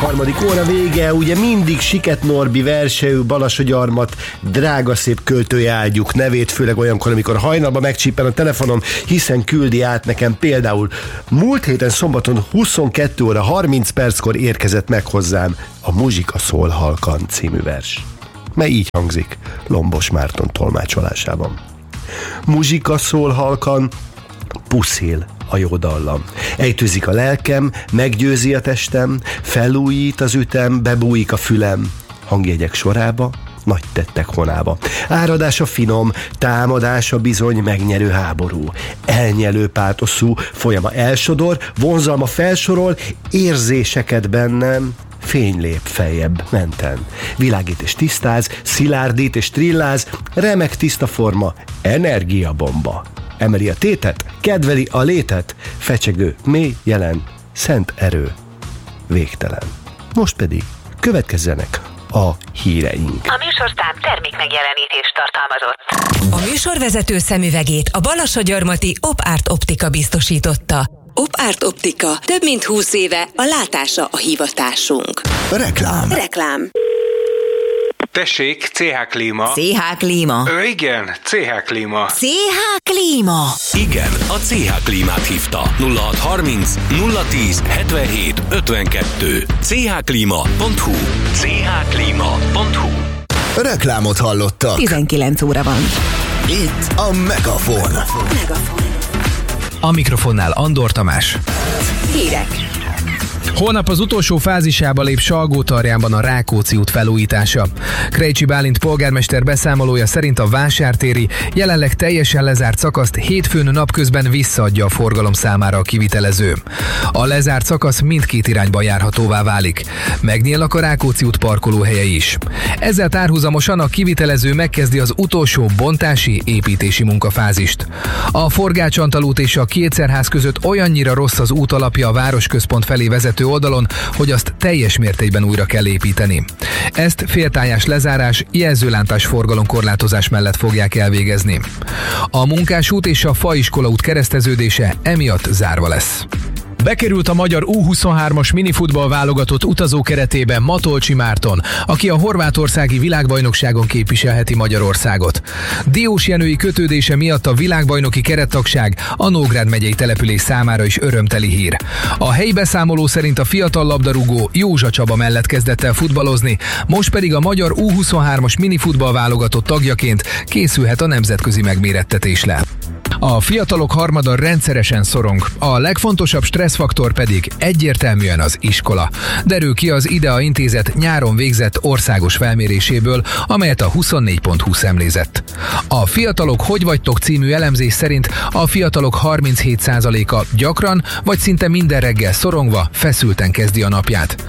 Harmadik óra vége, ugye mindig Siket Norbi versejű Balassagyarmat drága szép költője áldjuk nevét, főleg olyankor, amikor hajnalban megcsípen a telefonom, hiszen küldi át nekem például múlt héten szombaton 22 óra 30 perckor érkezett meg hozzám a Muzsika szól halkan című vers, mely így hangzik Lombos Márton tolmácsolásában. Muzsika szól halkan, puszil a jó dallam. Ejtőzik a lelkem, meggyőzi a testem, felújít az ütem, bebújik a fülem, hangjegyek sorába, nagy tettek honába. Áradása finom, támadása bizony megnyerő háború. Elnyelő pátoszú, folyama elsodor, vonzalma felsorol, érzéseket bennem, fény lép feljebb menten. Világít és tisztáz, szilárdít és trilláz, remek tiszta forma, energiabomba. Emeli a tétet, kedveli a létet, fecsegő, mély jelen, szent erő, végtelen. Most pedig következzenek a híreink. A műsorszám termék megjelenítést tartalmazott. A műsorvezető szemüvegét a Balassagyarmati Op-Art Optika biztosította. Op-Art Optika. Több mint 20 éve a látása a hivatásunk. Reklám. Tessék, CH Klíma. CH Klíma. Igen, CH Klíma. CH Klíma. Igen, a CH Klímát hívta. 0630 010 77 52. chklima.hu. chklima.hu. Reklámot hallottak. 19 óra van. Itt a Megafon. A mikrofonnál Andor Tamás. Hírek. Holnap az utolsó fázisába lép Salgótarjánban a Rákóczi út felújítása. Krejcsi Bálint polgármester beszámolója szerint a vásártéri, jelenleg teljesen lezárt szakaszt hétfőn napközben visszaadja a forgalom számára a kivitelező. A lezárt szakasz mindkét irányba járhatóvá válik. Megnyílnak a Rákóczi út parkolóhelyei is. Ezzel párhuzamosan a kivitelező megkezdi az utolsó bontási, építési munkafázist. A Forgács-Antal út és a Kétszerház között olyannyira rossz az útalapja a városközpont felé vezető oldalon, hogy azt teljes mértékben újra kell építeni. Ezt féltájás lezárás, jelzőlámpás forgalomkorlátozás mellett fogják elvégezni. A Munkásút és a Faiskola út kereszteződése emiatt zárva lesz. Bekerült a magyar U23-as minifutball válogatott utazókeretébe Matolcsi Márton, aki a horvátországi világbajnokságon képviselheti Magyarországot. Diós Jenői kötődése miatt a világbajnoki kerettagság a Nógrád megyei település számára is örömteli hír. A helyi beszámoló szerint a fiatal labdarúgó Józsa Csaba mellett kezdett el futballozni, most pedig a magyar U23-as minifutball válogatott tagjaként készülhet a nemzetközi megmérettetésre. A fiatalok harmada rendszeresen szorong, a legfontosabb stresszfaktor pedig egyértelműen az iskola. Derül ki az IDEA intézet nyáron végzett országos felméréséből, amelyet a 24.hu szemlézett. A Fiatalok hogy vagytok című elemzés szerint a fiatalok 37%-a gyakran vagy szinte minden reggel szorongva, feszülten kezdi a napját.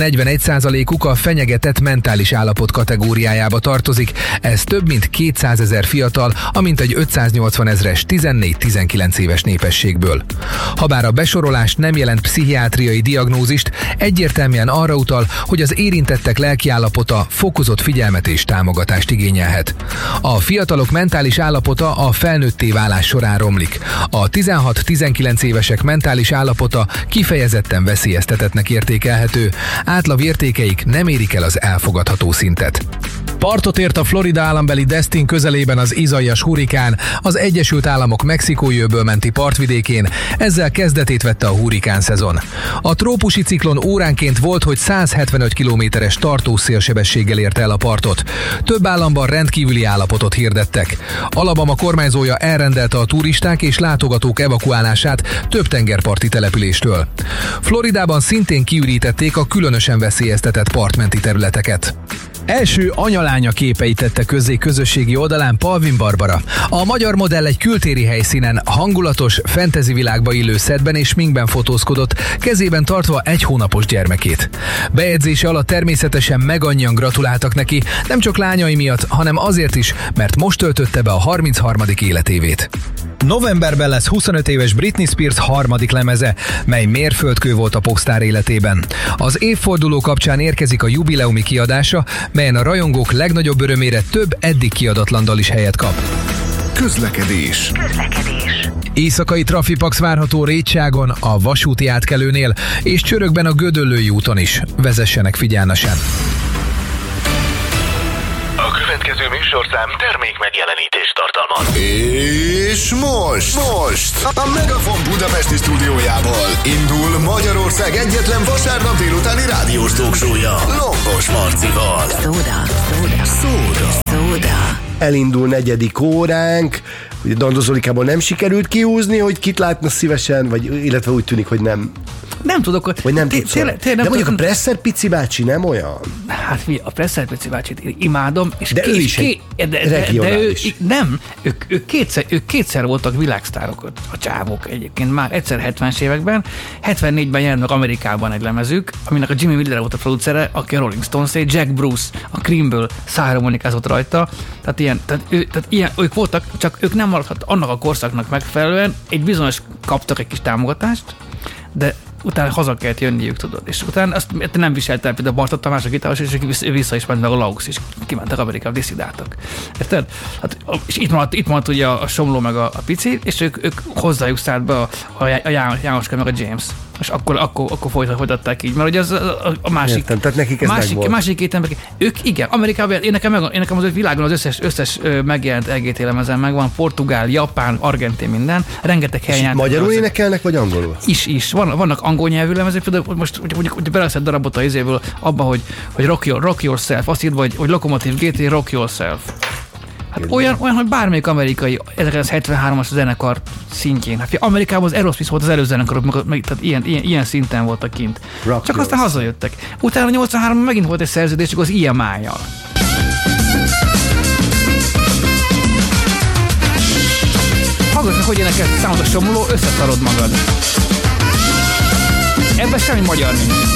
41%-uk a fenyegetett mentális állapot kategóriájába tartozik, ez több mint 200 000 fiatal, amint egy 580 000-es 14-19 éves népességből. Habár a besorolás nem jelent pszichiátriai diagnózist, egyértelműen arra utal, hogy az érintettek lelkiállapota fokozott figyelmet és támogatást igényelhet. A fiatalok mentális állapota a felnőtté válás során romlik. A 16-19 évesek mentális állapota kifejezetten veszélyeztetettnek értékelhető, átlagértékeik nem érik el az elfogadható szintet. Partot ért a Florida állambeli Destin közelében az Izaias hurrikán, az Egyesült Államok mexikói öböl menti partvidékén, ezzel kezdetét vette a hurrikán szezon. A trópusi ciklon óránként volt, hogy 175 km-es tartós szélsebességgel érte el a partot. Több államban rendkívüli állapotot hirdettek. Alabama kormányzója elrendelte a turisták és látogatók evakuálását több tengerparti településtől. Floridában szintén kiürítették a különösen veszélyeztetett partmenti területeket. Első anyalánya képeit tette közzé közösségi oldalán Palvin Barbara. A magyar modell egy kültéri helyszínen, hangulatos, fantasy világba illő szettben és sminkben fotózkodott, kezében tartva 1 hónapos gyermekét. Bejegyzése alatt természetesen megannyian gratuláltak neki, nem csak lányai miatt, hanem azért is, mert most töltötte be a 33. életévét. Novemberben lesz 25 éves Britney Spears harmadik lemeze, mely mérföldkő volt a popsztár életében. Az évforduló kapcsán érkezik a jubileumi kiadása, melyen a rajongók legnagyobb örömére több eddig kiadatlan dal is helyet kap. Közlekedés. Éjszakai trafipax várható Rétságon, a vasúti átkelőnél, és Csörökben a Gödöllői úton is. Vezessenek figyelmesen. A következő műsorszám termék megjelenítést tartalmaz. És most a Megafon budapesti stúdiójából indul Magyarország egyetlen vasárnap délutáni rádiós talkshow-ja Lombos Marcival. Szóda. Elindul 4. óránk, ugye Dandó Zolikából nem sikerült kihúzni, hogy kit látna szívesen, vagy illetve úgy tűnik, hogy nem. Nem tudok, hogy... Vagy nem tudsz. De mondjuk a Presser Pici bácsi nem olyan? Hát a Presser Pici bácsit imádom. És de ő is regionális. Nem, ők kétszer voltak világsztárok a csávok egyébként. Már egyszer 70-es években, 74-ben jelentek Amerikában egy lemezük, aminek a Jimmy Miller volt a producere, aki a Rolling Stones-é, Jack Bruce a Creamből szárharmonikázott rajta. Tehát ilyen, ők voltak, csak ők nem maradhat annak a korszaknak megfelelően, egy bizonyos kaptak egy kis támogatást, de utána haza kellett jönniük, tudod. És utána azt nem viselte el például Bartók Tamás a gitáros, és vissza is ment meg a Laux, és kimentek Amerikába, diszidáltak. Érted? Hát, és itt maradt ugye a Somló meg a Pici, és ők hozzájuk szállt be a Jánoska meg a James. És akkor folytatták így, mert ugye az a másik... Értem, tehát nekik ez megvolt. Másik két ember, ők igen, Amerikában, én nekem az világon az összes megjelent LGT lemezen megvan, Portugál, Japán, Argentin, minden, rengeteg helyen jártak. Magyarul énekelnek, vagy angolul? Is. Vannak angol nyelvű lemezek, például most hogy beleszed darabot az izéből abba, hogy rock yourself, azt írd, hogy Locomotive GT, rock yourself. Hát olyan, hogy bármelyik amerikai 1973-as zenekar szintjén. Hát Amerikában az Aerosmith volt az előzenekarok, tehát ilyen szinten voltak kint. Csak aztán hazajöttek. Utána 83-ban megint volt egy szerződésük az EMI-jal. Hallgass meg, hogy énekel számot a Somló, összeszarod magad. Ebben semmi magyar nincs.